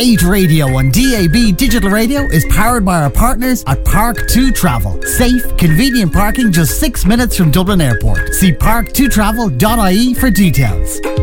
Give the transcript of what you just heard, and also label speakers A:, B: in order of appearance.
A: 8 radio on DAB Digital Radio is powered by our partners at Park 2 Travel. Safe, convenient parking just 6 minutes from Dublin Airport. See park2travel.ie for details.